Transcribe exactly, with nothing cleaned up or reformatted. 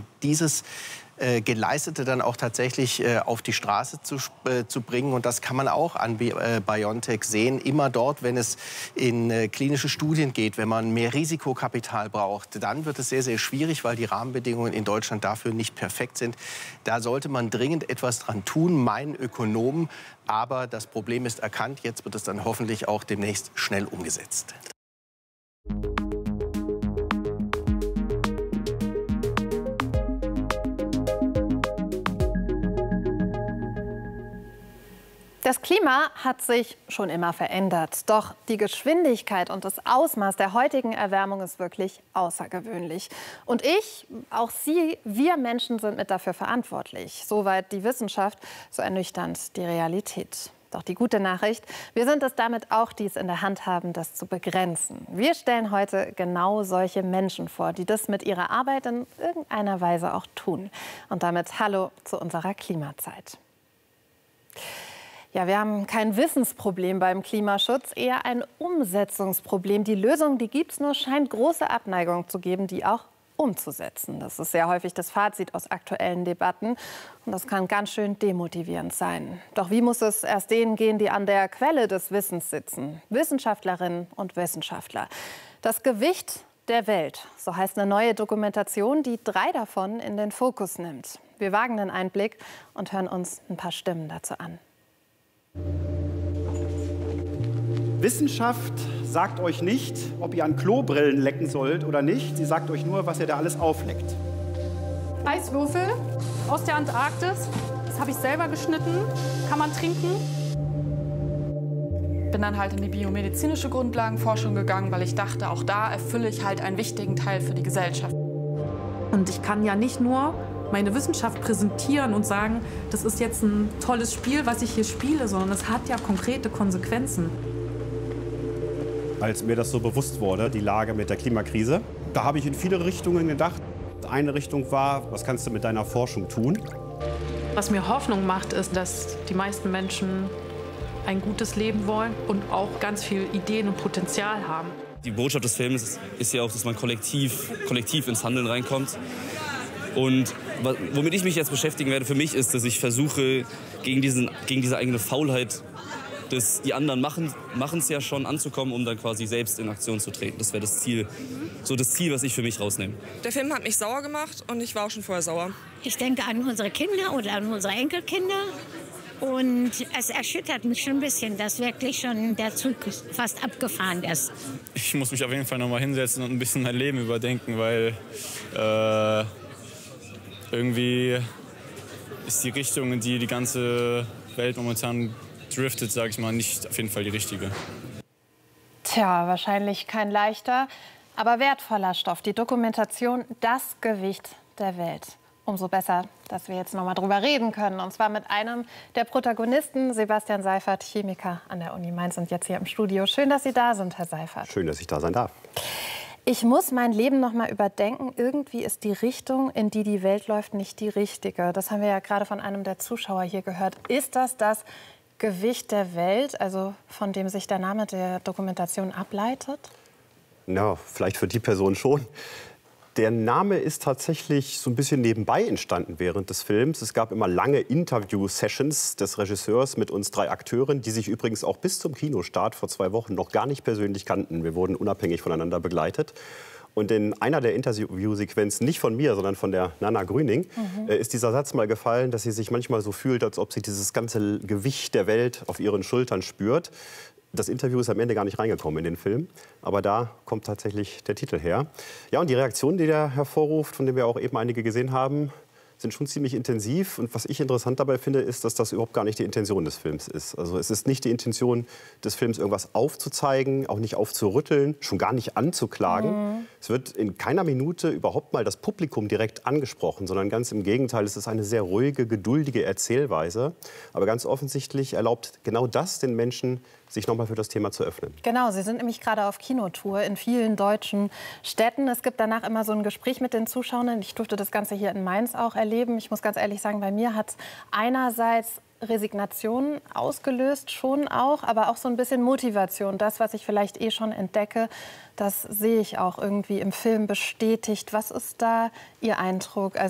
Regierung, dieses äh, Geleistete dann auch tatsächlich äh, auf die Straße zu, äh, zu bringen. Und das kann man auch an Bi äh, BioNTech sehen. Immer dort, wenn es in äh, klinische Studien geht, wenn man mehr Risikokapital braucht, dann wird es sehr, sehr schwierig, weil die Rahmenbedingungen in Deutschland dafür nicht perfekt sind. Da sollte man dringend etwas dran tun, meinen Ökonomen. Aber das Problem ist erkannt. Jetzt wird es dann hoffentlich auch demnächst schnell umgesetzt. Das Klima hat sich schon immer verändert. Doch die Geschwindigkeit und das Ausmaß der heutigen Erwärmung ist wirklich außergewöhnlich. Und ich, auch Sie, wir Menschen sind mit dafür verantwortlich. Soweit die Wissenschaft, so ernüchternd die Realität. Doch die gute Nachricht, wir sind es damit auch, die es in der Hand haben, das zu begrenzen. Wir stellen heute genau solche Menschen vor, die das mit ihrer Arbeit in irgendeiner Weise auch tun. Und damit hallo zu unserer Klimazeit. Ja, wir haben kein Wissensproblem beim Klimaschutz, eher ein Umsetzungsproblem. Die Lösung, die gibt es nur, scheint große Abneigung zu geben, die auch umzusetzen. Das ist sehr häufig das Fazit aus aktuellen Debatten. Und das kann ganz schön demotivierend sein. Doch wie muss es erst denen gehen, die an der Quelle des Wissens sitzen? Wissenschaftlerinnen und Wissenschaftler. Das Gewicht der Welt, so heißt eine neue Dokumentation, die drei davon in den Fokus nimmt. Wir wagen einen Einblick und hören uns ein paar Stimmen dazu an. Wissenschaft sagt euch nicht, ob ihr an Klobrillen lecken sollt oder nicht. Sie sagt euch nur, was ihr da alles aufleckt. Eiswürfel aus der Antarktis, das habe ich selber geschnitten, kann man trinken. Bin dann halt in die biomedizinische Grundlagenforschung gegangen, weil ich dachte, auch da erfülle ich halt einen wichtigen Teil für die Gesellschaft. Und ich kann ja nicht nur meine Wissenschaft präsentieren und sagen, das ist jetzt ein tolles Spiel, was ich hier spiele, sondern es hat ja konkrete Konsequenzen. Als mir das so bewusst wurde, die Lage mit der Klimakrise, da habe ich in viele Richtungen gedacht. Eine Richtung war, was kannst du mit deiner Forschung tun? Was mir Hoffnung macht, ist, dass die meisten Menschen ein gutes Leben wollen und auch ganz viel Ideen und Potenzial haben. Die Botschaft des Films ist ja auch, dass man kollektiv, kollektiv ins Handeln reinkommt. Und womit ich mich jetzt beschäftigen werde für mich ist, dass ich versuche, gegen, diesen, gegen diese eigene Faulheit, dass die anderen machen es ja schon, anzukommen, um dann quasi selbst in Aktion zu treten. Das wäre das Ziel, so das Ziel, was ich für mich rausnehme. Der Film hat mich sauer gemacht und ich war auch schon vorher sauer. Ich denke an unsere Kinder oder an unsere Enkelkinder. Und es erschüttert mich schon ein bisschen, dass wirklich schon der Zug fast abgefahren ist. Ich muss mich auf jeden Fall noch mal hinsetzen und ein bisschen mein Leben überdenken, weil äh, irgendwie ist die Richtung, in die die ganze Welt momentan driftet, sage ich mal, nicht auf jeden Fall die richtige. Tja, wahrscheinlich kein leichter, aber wertvoller Stoff. Die Dokumentation Das Gewicht der Welt. Umso besser, dass wir jetzt noch mal drüber reden können. Und zwar mit einem der Protagonisten, Sebastian Seifert, Chemiker an der Uni Mainz und jetzt hier im Studio. Schön, dass Sie da sind, Herr Seifert. Schön, dass ich da sein darf. Ich muss mein Leben noch mal überdenken. Irgendwie ist die Richtung, in die die Welt läuft, nicht die richtige. Das haben wir ja gerade von einem der Zuschauer hier gehört. Ist das das Gewicht der Welt, also von dem sich der Name der Dokumentation ableitet? Na, vielleicht für die Person schon. Der Name ist tatsächlich so ein bisschen nebenbei entstanden während des Films. Es gab immer lange Interview-Sessions des Regisseurs mit uns drei Akteuren, die sich übrigens auch bis zum Kinostart vor zwei Wochen noch gar nicht persönlich kannten. Wir wurden unabhängig voneinander begleitet. Und in einer der Interviewsequenzen, nicht von mir, sondern von der Nana Grüning, mhm. äh, ist dieser Satz mal gefallen, dass sie sich manchmal so fühlt, als ob sie dieses ganze Gewicht der Welt auf ihren Schultern spürt. Das Interview ist am Ende gar nicht reingekommen in den Film, aber da kommt tatsächlich der Titel her. Ja, und die Reaktionen, die der hervorruft, von denen wir auch eben einige gesehen haben, sind schon ziemlich intensiv. Und was ich interessant dabei finde, ist, dass das überhaupt gar nicht die Intention des Films ist. Also es ist nicht die Intention des Films, irgendwas aufzuzeigen, auch nicht aufzurütteln, schon gar nicht anzuklagen. Mhm. Es wird in keiner Minute überhaupt mal das Publikum direkt angesprochen, sondern ganz im Gegenteil, es ist eine sehr ruhige, geduldige Erzählweise. Aber ganz offensichtlich erlaubt genau das den Menschen, sich noch mal für das Thema zu öffnen. Genau, Sie sind nämlich gerade auf Kinotour in vielen deutschen Städten. Es gibt danach immer so ein Gespräch mit den Zuschauern. Ich durfte das Ganze hier in Mainz auch erleben. Ich muss ganz ehrlich sagen, bei mir hat es einerseits Resignation ausgelöst, schon auch, aber auch so ein bisschen Motivation. Das, was ich vielleicht eh schon entdecke, das sehe ich auch irgendwie im Film bestätigt. Was ist da Ihr Eindruck? Also